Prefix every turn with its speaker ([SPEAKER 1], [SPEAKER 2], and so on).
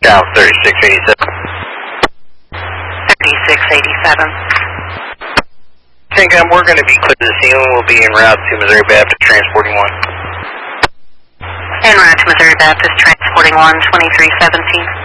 [SPEAKER 1] Down 3687.
[SPEAKER 2] 3687.
[SPEAKER 1] Syncom, we're going to be clear to the scene. We'll be en route to Missouri Baptist transporting 1.
[SPEAKER 2] En route to Missouri Baptist transporting 1, 2317.